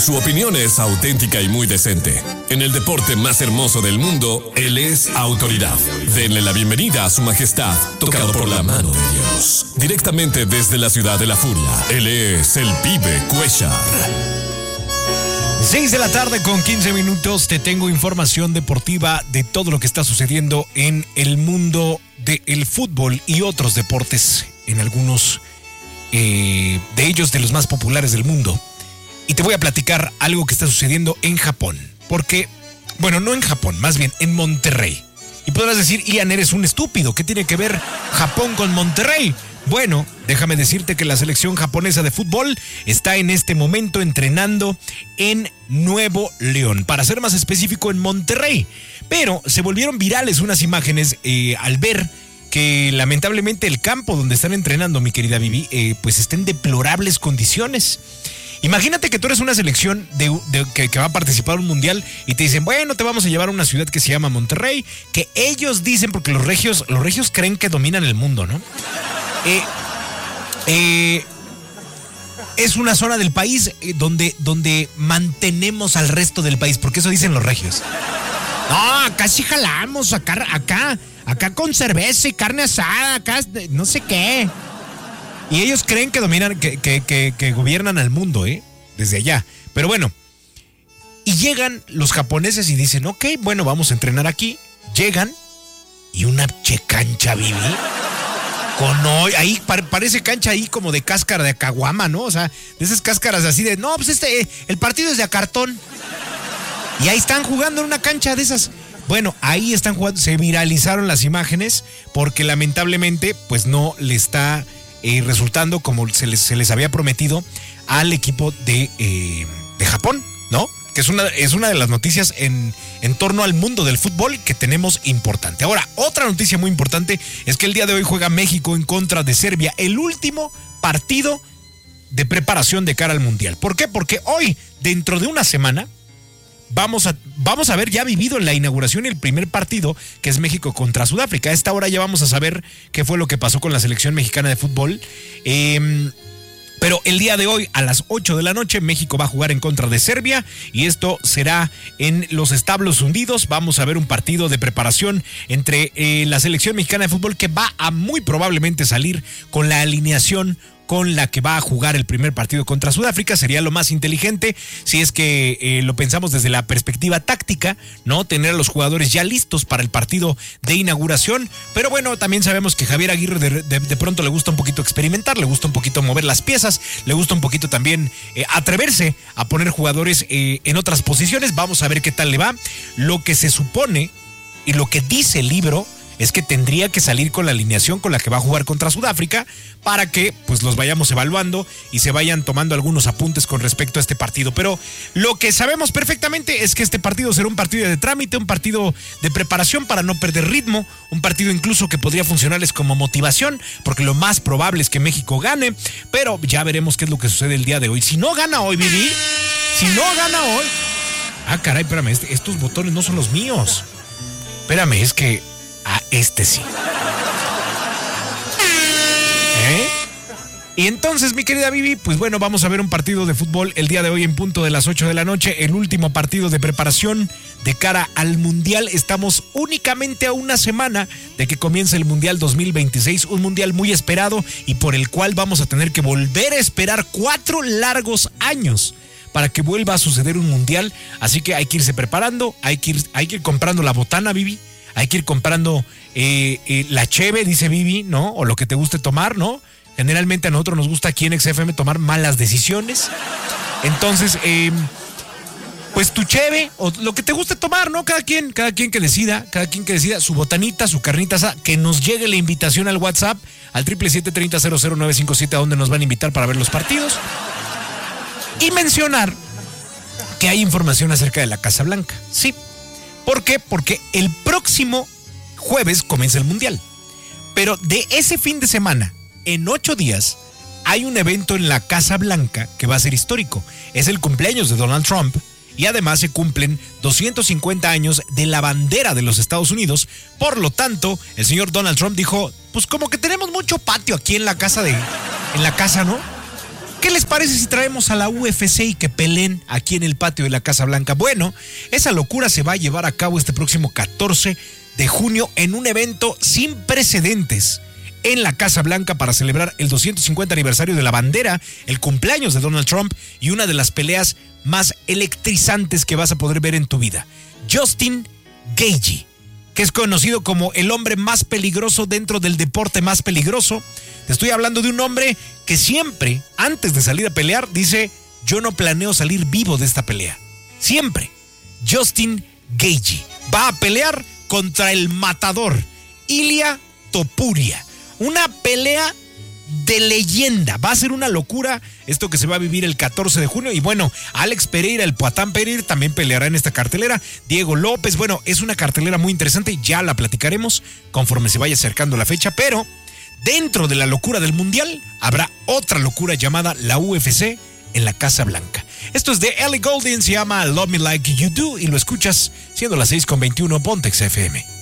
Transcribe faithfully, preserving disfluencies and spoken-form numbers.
Su opinión es auténtica y muy decente. En el deporte más hermoso del mundo, él es autoridad. Denle la bienvenida a su majestad, tocado por la mano de Dios. Directamente desde la ciudad de la furia, él es el Pibe Cuellar. seis de la tarde con quince minutos, te tengo información deportiva de todo lo que está sucediendo en el mundo del fútbol y otros deportes, en algunos eh, de ellos de los más populares del mundo. Y te voy a platicar algo que está sucediendo en Japón, porque, bueno, no en Japón, más bien en Monterrey. Y podrás decir, Ian, eres un estúpido, ¿qué tiene que ver Japón con Monterrey? Bueno, déjame decirte que la selección japonesa de fútbol está en este momento entrenando en Nuevo León, para ser más específico en Monterrey. Pero se volvieron virales unas imágenes eh, al ver que lamentablemente el campo donde están entrenando, mi querida Vivi, eh, pues está en deplorables condiciones. Imagínate que tú eres una selección de, de, que, que va a participar en un mundial y te dicen, bueno, te vamos a llevar a una ciudad que se llama Monterrey, que ellos dicen, porque los regios, los regios creen que dominan el mundo, ¿no? Eh, eh, es una zona del país eh, donde, donde mantenemos al resto del país, porque eso dicen los regios. No, acá sí jalamos, acá, acá, acá con cerveza y carne asada, acá no sé qué. Y ellos creen que dominan, que, que, que, que gobiernan al mundo, ¿eh? Desde allá. Pero bueno, y llegan los japoneses y dicen, ok, bueno, vamos a entrenar aquí. Llegan y una che cancha, Vivi. Con hoy, ahí parece cancha ahí como de cáscara de caguama, ¿no? O sea, de esas cáscaras así de, no, pues este, el partido es de a cartón. Y ahí están jugando en una cancha de esas. Bueno, ahí están jugando, se viralizaron las imágenes porque lamentablemente, pues no le está eh, resultando como se les, se les había prometido al equipo de, eh, de Japón, ¿no? Que es una, es una de las noticias en, en torno al mundo del fútbol que tenemos importante. Ahora, otra noticia muy importante es que el día de hoy juega México en contra de Serbia, el último partido de preparación de cara al Mundial. ¿Por qué? Porque hoy, dentro de una semana, vamos a, vamos a haber ya vivido la inauguración y el primer partido, que es México contra Sudáfrica. A esta hora ya vamos a saber qué fue lo que pasó con la selección mexicana de fútbol. Eh... Pero el día de hoy, a las ocho de la noche, México va a jugar en contra de Serbia y esto será en los establos hundidos. Vamos a ver un partido de preparación entre eh, la selección mexicana de fútbol que va a muy probablemente salir con la alineación con la que va a jugar el primer partido contra Sudáfrica. Sería lo más inteligente si es que eh, lo pensamos desde la perspectiva táctica, ¿no? Tener a los jugadores ya listos para el partido de inauguración. Pero bueno, también sabemos que Javier Aguirre de, de, de pronto le gusta un poquito experimentar, le gusta un poquito mover las piezas, le gusta un poquito también eh, atreverse a poner jugadores eh, en otras posiciones. Vamos a ver qué tal le va. Lo que se supone y lo que dice el libro es que tendría que salir con la alineación con la que va a jugar contra Sudáfrica para que pues los vayamos evaluando y se vayan tomando algunos apuntes con respecto a este partido. Pero lo que sabemos perfectamente es que este partido será un partido de trámite, un partido de preparación para no perder ritmo, un partido incluso que podría funcionarles como motivación, porque lo más probable es que México gane, pero ya veremos qué es lo que sucede el día de hoy. Si no gana hoy, Vivi, si no gana hoy... Ah, caray, espérame, este, estos botones no son los míos. Espérame, es que... Ah, este sí. ¿Eh? Y entonces, mi querida Vivi, pues bueno, vamos a ver un partido de fútbol el día de hoy en punto de las ocho de la noche, el último partido de preparación de cara al Mundial. Estamos únicamente a una semana de que comience el Mundial dos mil veintiséis, un Mundial muy esperado y por el cual vamos a tener que volver a esperar cuatro largos años para que vuelva a suceder un Mundial. Así que hay que irse preparando, hay que ir, hay que ir comprando la botana, Vivi. Hay que ir comprando eh, eh, la cheve, dice Vivi, ¿no? O lo que te guste tomar, ¿no? Generalmente a nosotros nos gusta aquí en X F M tomar malas decisiones. Entonces, eh, pues tu cheve, o lo que te guste tomar, ¿no? Cada quien, cada quien que decida, cada quien que decida, su botanita, su carnita asada, que nos llegue la invitación al WhatsApp, al siete siete siete, treinta, cero cero nueve cinco siete, a donde nos van a invitar para ver los partidos. Y mencionar que hay información acerca de la Casa Blanca. Sí. ¿Por qué? Porque el próximo jueves comienza el Mundial. Pero de ese fin de semana, en ocho días, hay un evento en la Casa Blanca que va a ser histórico. Es el cumpleaños de Donald Trump y además se cumplen doscientos cincuenta años de la bandera de los Estados Unidos. Por lo tanto, el señor Donald Trump dijo, pues como que tenemos mucho patio aquí en la casa de, en la casa, ¿no? ¿Qué les parece si traemos a la U F C y que peleen aquí en el patio de la Casa Blanca? Bueno, esa locura se va a llevar a cabo este próximo catorce de junio en un evento sin precedentes en la Casa Blanca para celebrar el doscientos cincuenta aniversario de la bandera, el cumpleaños de Donald Trump y una de las peleas más electrizantes que vas a poder ver en tu vida. Justin Gaethje, que es conocido como el hombre más peligroso dentro del deporte más peligroso. Te estoy hablando de un hombre que siempre, antes de salir a pelear, dice: yo no planeo salir vivo de esta pelea. Siempre. Justin Gaethje va a pelear contra el matador Ilia Topuria. Una pelea de leyenda. Va a ser una locura esto que se va a vivir el catorce de junio. Y bueno, Alex Pereira, el Poatán Pereira, también peleará en esta cartelera. Diego López, bueno, es una cartelera muy interesante. Ya la platicaremos conforme se vaya acercando la fecha. Pero dentro de la locura del mundial habrá otra locura llamada la U F C en la Casa Blanca. Esto es de Ellie Goulding, se llama Love Me Like You Do y lo escuchas siendo las seis con veintiuno Pontex F M.